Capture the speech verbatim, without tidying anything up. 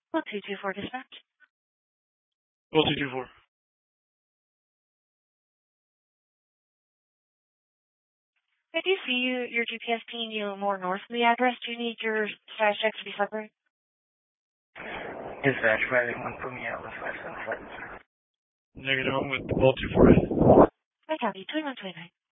Well, two two four dispatch. Well, two two four. I do see you, your G P S pinging you more north of the address. Do you need your status check to be separate? Dispatch, five eight one, put me out with five seven seven. Negative, I'm with Well two four eight. I copy. twenty-one twenty-nine.